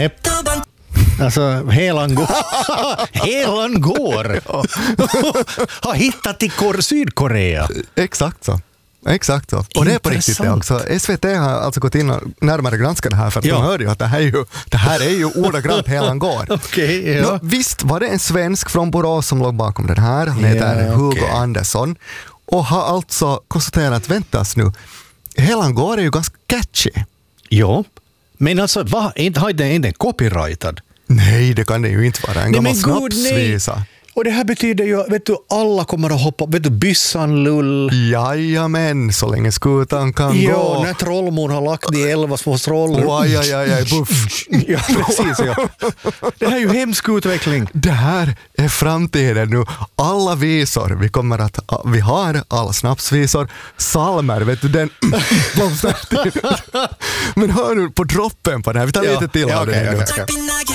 Alltså, Helan går. Har hittat till Sydkorea. Exakt så. Och det är på riktigt det också. SVT har alltså gått in och närmare granskat det här för att de hörde ju att det här är ju ordagrant Helan går. Okay, ja. Visst var det en svensk från Borås som låg bakom den här. Han heter Hugo Andersson och har alltså konstaterat, väntas nu, Helan går är ju ganska catchy. Ja, men alltså, har inte en copyrightad? Nej, det kan det ju inte vara. En gammal snapsvisa. Och det här betyder ju, vet du, alla kommer att hoppa, vet du, byssan lull. Jajamän, så länge skutan kan gå. Ja, när trollmon har lagt i 11 små troll. Aj, buff. Ja, precis, ja. Det här är ju hemsk utveckling. Det här är framtiden nu. Alla visor, vi har alla snapsvisor. Salmer, vet du, den... Men hör nu på droppen på det här. Vi tar lite till av det här nu.